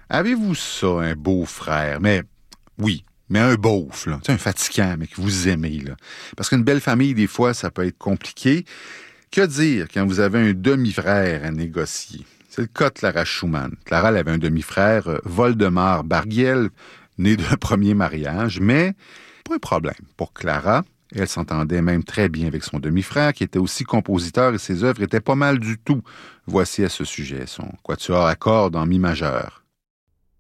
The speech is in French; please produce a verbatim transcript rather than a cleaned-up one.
Avez-vous ça, un beau-frère? Mais oui, mais un beauf, là. Tu sais, un fatigant, mais que vous aimez, là. Parce qu'une belle famille, des fois, ça peut être compliqué. Que dire quand vous avez un demi-frère à négocier? C'est le cas de Clara Schumann. Clara, elle avait un demi-frère, euh, Voldemar Bargiel, né d'un premier mariage, mais pas un problème. Pour Clara, elle s'entendait même très bien avec son demi-frère, qui était aussi compositeur, et ses œuvres étaient pas mal du tout. Voici à ce sujet son quatuor à cordes en mi majeur.